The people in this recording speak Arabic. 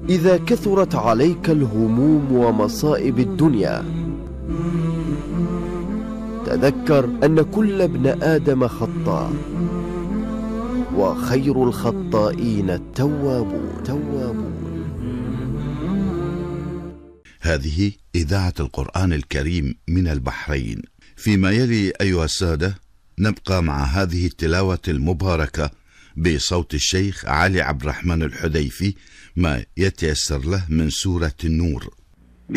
إذا كثرت عليك الهموم ومصائب الدنيا، تذكر أن كل ابن آدم خطاء، وخير الخطائين التوابون. هذه إذاعة القرآن الكريم من البحرين. فيما يلي أيها السادة نبقى مع هذه التلاوة المباركة بصوت الشيخ علي عبد الرحمن الحذيفي، ما يتيسر له من سورة النور.